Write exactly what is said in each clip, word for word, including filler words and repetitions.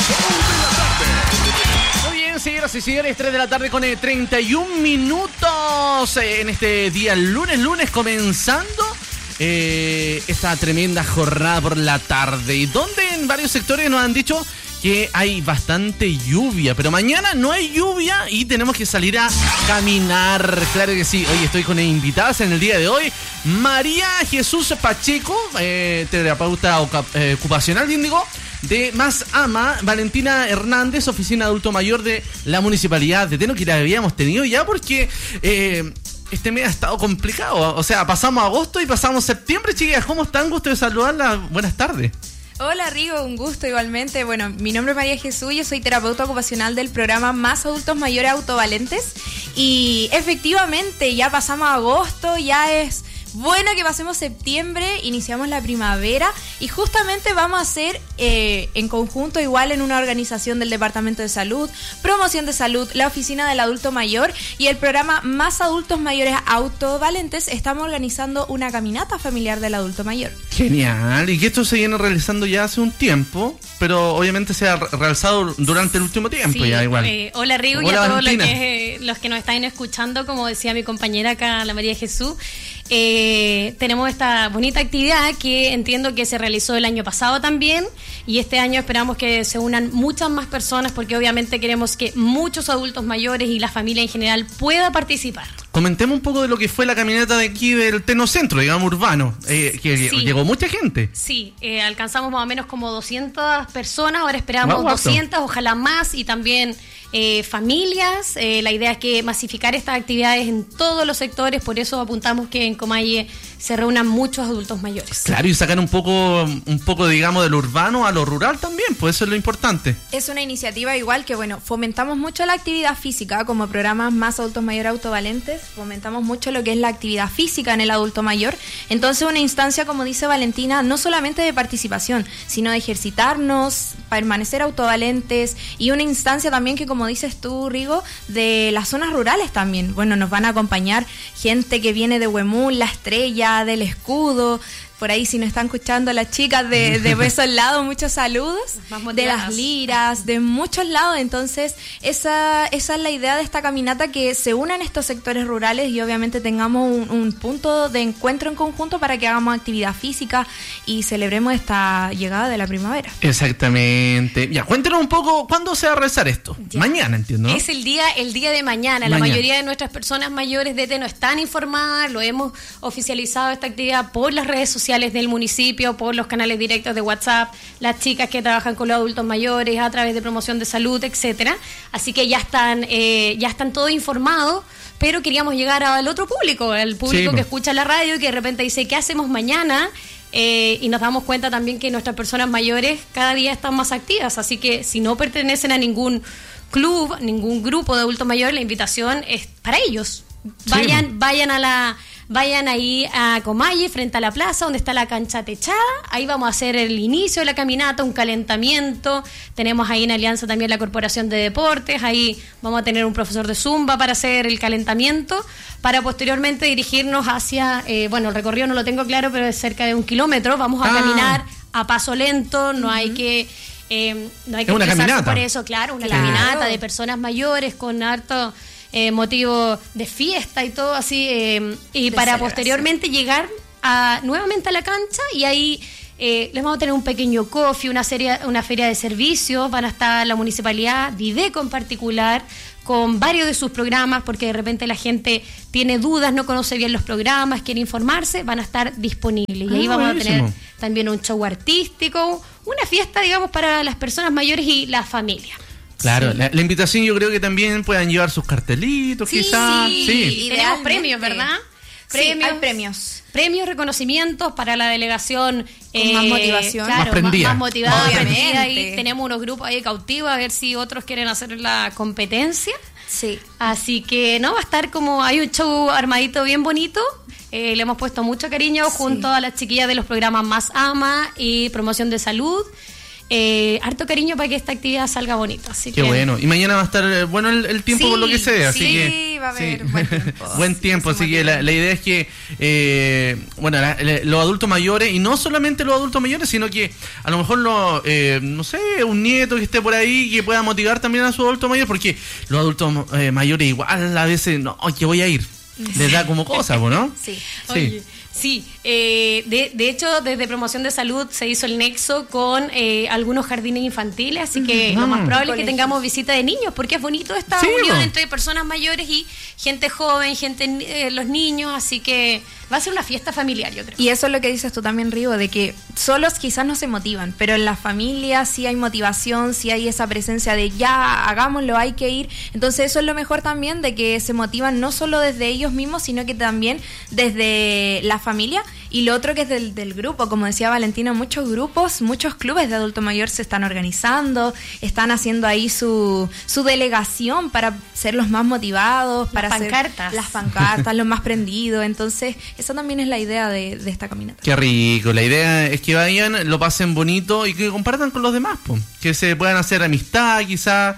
Señoras y señores, tres de la tarde con treinta y un minutos en este día lunes, lunes comenzando eh, esta tremenda jornada por la tarde, y donde en varios sectores nos han dicho que hay bastante lluvia, pero mañana no hay lluvia y tenemos que salir a caminar. Claro que sí. Hoy estoy con invitadas en el día de hoy. María Jesús Pacheco, eh, terapeuta eh, ocupacional, bien digo, de Más Ama. Valentina Hernández, oficina de adulto mayor de la municipalidad de Teno, que la habíamos tenido ya porque eh, este mes ha estado complicado. O sea, pasamos agosto y pasamos septiembre. Chiquillas, ¿cómo están? Gusto de saludarlas. Buenas tardes. Hola Rigo, un gusto igualmente. Bueno, mi nombre es María Jesús, yo soy terapeuta ocupacional del programa Más Adultos Mayores Autovalentes, y efectivamente ya pasamos agosto, ya es bueno que pasemos septiembre, iniciamos la primavera, y justamente vamos a hacer eh, en conjunto, igual en una organización del Departamento de Salud, Promoción de Salud, la Oficina del Adulto Mayor y el programa Más Adultos Mayores Autovalentes, estamos organizando una caminata familiar del adulto mayor. Genial, y que esto se viene realizando ya hace un tiempo, pero obviamente se ha realizado durante el último tiempo. Sí, ya igual. Eh, hola Rigo, hola, y a todos los que, los que nos están escuchando, como decía mi compañera acá, la María Jesús. Eh, tenemos esta bonita actividad que entiendo que se realizó el año pasado también, y este año esperamos que se unan muchas más personas, porque obviamente queremos que muchos adultos mayores y la familia en general pueda participar. Comentemos un poco de lo que fue la caminata de aquí del Teno Centro, digamos, urbano, eh, que sí. Llegó mucha gente. Sí, eh, alcanzamos más o menos como doscientas personas, ahora esperamos wow, doscientas, ojalá más, y también eh, familias. Eh, la idea es que masificar estas actividades en todos los sectores, por eso apuntamos que en Comayé se reúnan muchos adultos mayores. Claro, y sacar un poco, un poco, digamos, de lo urbano a lo rural también, pues eso es lo importante. Es una iniciativa igual que, bueno, fomentamos mucho la actividad física como programas Más Adultos Mayores Autovalentes, fomentamos mucho lo que es la actividad física en el adulto mayor. Entonces, una instancia, como dice Valentina, no solamente de participación, sino de ejercitarnos, permanecer autovalentes, y una instancia también que, como dices tú, Rigo, de las zonas rurales también. Bueno, nos van a acompañar gente que viene de Huemul, La Estrella, del Escudo. Por ahí, si nos están escuchando las chicas de, de Beso al Lado, muchos saludos. De Las Liras, de muchos lados. Entonces, esa, esa es la idea de esta caminata, que se unan estos sectores rurales y obviamente tengamos un, un punto de encuentro en conjunto para que hagamos actividad física y celebremos esta llegada de la primavera. Exactamente. Ya, cuéntenos un poco, ¿cuándo se va a realizar esto? Ya. Mañana, entiendo, ¿no? Es el día, el día de mañana. mañana. La mayoría de nuestras personas mayores de Teno están informadas, lo hemos oficializado esta actividad por las redes sociales del municipio, por los canales directos de WhatsApp, las chicas que trabajan con los adultos mayores a través de Promoción de Salud, etcétera. Así que ya están, eh, ya están todos informados, pero queríamos llegar al otro público, al público sí, que escucha la radio y que de repente dice, ¿qué hacemos mañana? Eh, y nos damos cuenta también que nuestras personas mayores cada día están más activas, así que si no pertenecen a ningún club, ningún grupo de adultos mayores, la invitación es para ellos. Vayan, sí. vayan a la... Vayan ahí a Comayé, frente a la plaza, donde está la cancha techada. Ahí vamos a hacer el inicio de la caminata, un calentamiento. Tenemos ahí en alianza también la Corporación de Deportes. Ahí vamos a tener un profesor de Zumba para hacer el calentamiento, para posteriormente dirigirnos hacia... Eh, bueno, el recorrido no lo tengo claro, pero es cerca de un kilómetro. Vamos a ah. caminar a paso lento, no uh-huh. hay que... Eh, no hay que una caminata. Por eso, claro, una claro. caminata de personas mayores con harto... Eh, motivo de fiesta y todo así, eh, y de para posteriormente llegar a, nuevamente a la cancha, y ahí eh, les vamos a tener un pequeño coffee, una, serie, una feria de servicios, van a estar la municipalidad, Dideco en particular, con varios de sus programas, porque de repente la gente tiene dudas, no conoce bien los programas, quiere informarse, van a estar disponibles. Y ahí ah, vamos buenísimo. a tener también un show artístico, una fiesta, digamos, para las personas mayores y la familia. Claro, sí. la, la invitación yo creo que también puedan llevar sus cartelitos, sí, quizás. Sí, sí. Y tenemos premios, ¿verdad? Premios, sí, hay premios. Premios, reconocimientos para la delegación. Con eh, más motivación. Claro, más prendida. Más, más motivada. Obviamente. Ahí tenemos unos grupos ahí cautivos, a ver si otros quieren hacer la competencia. Sí. Así que, no, va a estar como, hay un show armadito bien bonito. Eh, le hemos puesto mucho cariño sí. junto a las chiquillas de los programas Más Ama y Promoción de Salud. Eh, harto cariño para que esta actividad salga bonita. Así Qué que... bueno. Y mañana va a estar bueno el, el tiempo sí, por lo que sea. Así sí, que va a haber sí. buen tiempo. Buen tiempo, así que la, la idea es que, eh, bueno, la, la, los adultos mayores, y no solamente los adultos mayores, sino que a lo mejor, lo, eh, no sé, un nieto que esté por ahí que pueda motivar también a su adulto mayor, porque los adultos eh, mayores igual a veces, no, que voy a ir, les da como cosa, ¿no? Sí. Sí. Oye, sí, eh, de, de hecho desde Promoción de Salud se hizo el nexo con eh, algunos jardines infantiles, así que Mm. lo más probable es que Colegios. tengamos visita de niños, porque es bonito esta Sí, unión po. entre personas mayores y gente joven, gente eh, los niños, así que va a ser una fiesta familiar, yo creo. Y eso es lo que dices tú también, Rigo, de que solos quizás no se motivan, pero en la familia sí hay motivación, sí hay esa presencia de ya, hagámoslo, hay que ir. Entonces eso es lo mejor también, de que se motivan no solo desde ellos mismos, sino que también desde la familia. Y lo otro que es del, del grupo, como decía Valentina, muchos grupos, muchos clubes de adulto mayor se están organizando, están haciendo ahí su, su delegación para ser los más motivados, para Las hacer pancartas. las pancartas, los más prendidos. Entonces, esa también es la idea de, de esta caminata. Qué rico, la idea es que vayan, lo pasen bonito y que compartan con los demás, po. Que se puedan hacer amistad quizás,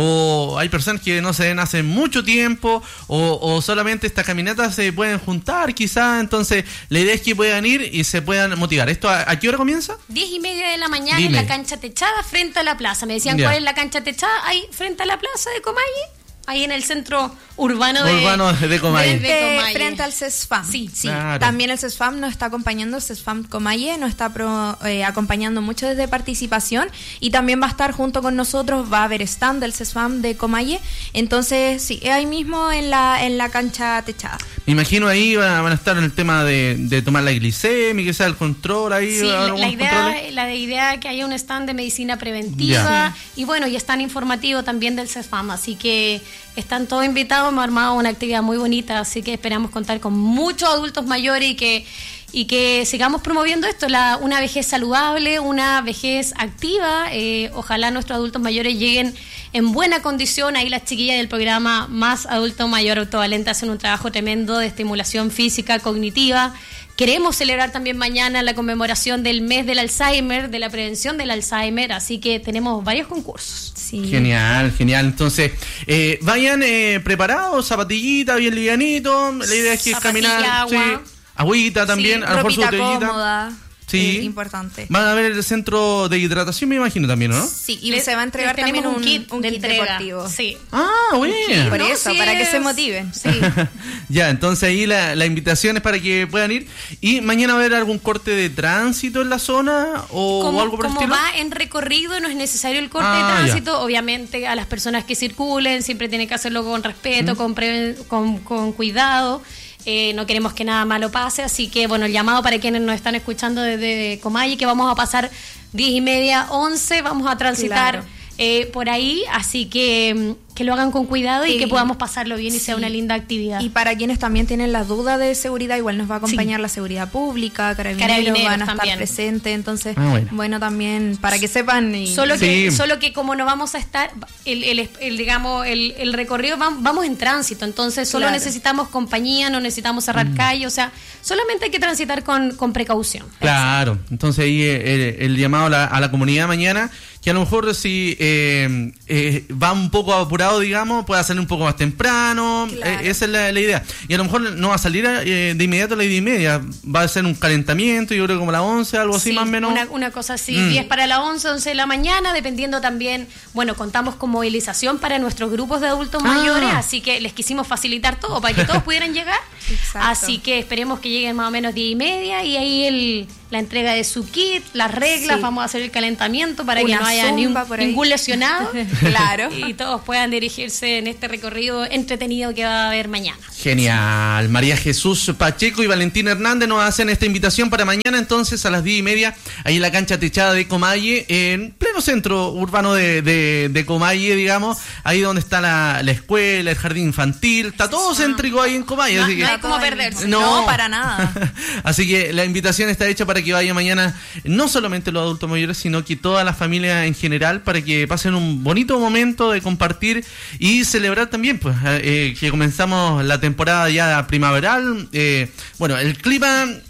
o hay personas que no se ven hace mucho tiempo, o, o solamente estas caminatas se pueden juntar quizás, entonces la idea es que puedan ir y se puedan motivar. ¿Esto a, a qué hora comienza? Diez y media de la mañana Dime. en la cancha techada frente a la plaza. Me decían, Ya. ¿cuál es la cancha techada? Ahí frente a la plaza de Comalle, ahí en el centro urbano de, Urbano de Comalle. de Frente, Comalle. frente al CESFAM. Sí, sí. claro. También el CESFAM nos está acompañando, el CESFAM Comalle nos está pro- eh, acompañando mucho desde participación, y también va a estar junto con nosotros, va a haber stand del CESFAM de Comalle. Entonces, sí, ahí mismo en la en la cancha techada. Me imagino ahí van, van a estar en el tema de, de tomar la glicemia, que sea el control ahí. Sí, la, algunos la idea controles. la idea que haya un stand de medicina preventiva Ya. y bueno, y stand informativo también del CESFAM, así que están todos invitados, hemos armado una actividad muy bonita, así que esperamos contar con muchos adultos mayores y que y que sigamos promoviendo esto, la, una vejez saludable, una vejez activa. Eh, ojalá nuestros adultos mayores lleguen en buena condición. Ahí las chiquillas del programa Más Adulto Mayor Autovalente hacen un trabajo tremendo de estimulación física, cognitiva. Queremos celebrar también mañana la conmemoración del mes del Alzheimer, de la prevención del Alzheimer, así que tenemos varios concursos. Sí. Genial, genial. Entonces, eh, vayan eh, preparados, zapatillita, bien livianito. La idea es que es Zapatilla, caminar. agua. Sí, agüita también, Sí, a lo mejor su ropita botellita. cómoda. Sí. eh, importante. Van a ver el centro de hidratación, me imagino también, ¿no? Sí, y Le- se va a entregar les tenemos también un, kit un de kit entrega. deportivo. Sí. Ah, bueno. Por No, eso, sí para que es- se motiven. Sí. Ya, entonces ahí la, la invitación es para que puedan ir. ¿Y mañana va a haber algún corte de tránsito en la zona o, Como, o algo por el como estilo? va en recorrido, no es necesario el corte Ah, de tránsito. Obviamente, a las personas que circulen siempre tienen que hacerlo con respeto, con, pre- con, con cuidado. Eh, no queremos que nada malo pase, así que bueno, el llamado para quienes nos están escuchando desde Comalle, que vamos a pasar diez y media, once, vamos a transitar Claro. eh, por ahí, así que mm, que lo hagan con cuidado y Sí. que podamos pasarlo bien y sea Sí. una linda actividad. Y para quienes también tienen la duda de seguridad, igual nos va a acompañar la seguridad pública, carabineros, Carabineros van a estar también. presentes, entonces, Ah, bueno. bueno. también para que sepan. Y, Solo que, Sí. solo que como no vamos a estar, el, el, el, digamos, el, el recorrido va- vamos en tránsito, entonces solo Claro. necesitamos compañía, no necesitamos cerrar calle, o sea, solamente hay que transitar con, con precaución. Claro, entonces ahí eh, el, el llamado a la, a la comunidad mañana, que a lo mejor si eh, eh, va un poco apurado, digamos, pueda salir un poco más temprano, Claro. eh, esa es la, la idea. Y a lo mejor no va a salir eh, de inmediato a las diez y media, va a ser un calentamiento, yo creo que como a las once, algo así Sí, más o menos. Una, una cosa así, Mm. diez para las once, once de la mañana, dependiendo también, bueno, contamos con movilización para nuestros grupos de adultos Ah. mayores, así que les quisimos facilitar todo para que todos pudieran llegar. Exacto. Así que esperemos que lleguen más o menos diez y media y ahí el, la entrega de su kit, las reglas, Sí. vamos a hacer el calentamiento para Una que no haya ni un- zumba por ahí. ningún lesionado. Claro. Y todos puedan dirigirse en este recorrido entretenido que va a haber mañana. Genial. María Jesús Pacheco y Valentina Hernández nos hacen esta invitación para mañana, entonces a las diez y media, ahí en la cancha techada de Comalle, en pleno centro urbano de, de, de Comalle, digamos, ahí donde está la, la escuela, el jardín infantil, está todo céntrico ahí en Comalle. No- así que, no hay como perderse. No, para nada. Así que la invitación está hecha para que vaya mañana no solamente los adultos mayores, sino que toda la familia en general, para que pasen un bonito momento de compartir y celebrar también, pues, eh, que comenzamos la temporada ya primaveral. Eh, bueno, el clima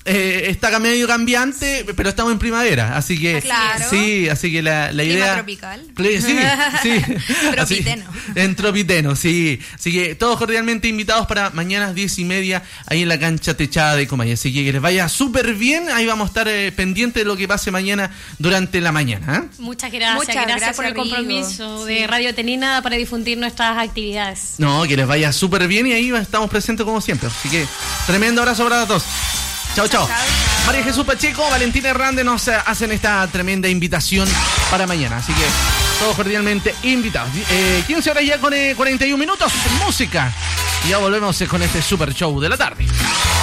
eh, está medio cambiante, pero estamos en primavera, así que claro. sí, así que la, la idea... tropical. Sí, sí. Tropiteno. Así, en Tropiteno, sí. Así que todos cordialmente invitados para mañana diez y media ahí en la cancha techada de Comay. Así que que les vaya súper bien, ahí vamos a estar eh, pendientes de lo que pase mañana durante la mañana. ¿eh? Muchas gracias, Muchas gracias, gracias por el Rigo. compromiso Sí. de Radio Tenina para difundir nuestras actividades. No, que les vaya súper bien y ahí estamos presentes como siempre. Así que tremendo abrazo para todos. Chao, chao. Chao, chao. María Jesús Pacheco, Valentina Hernández nos hacen esta tremenda invitación para mañana. Así que todos cordialmente invitados. Eh, quince horas ya con eh, cuarenta y un minutos. Música. Y ya volvemos con este super show de la tarde.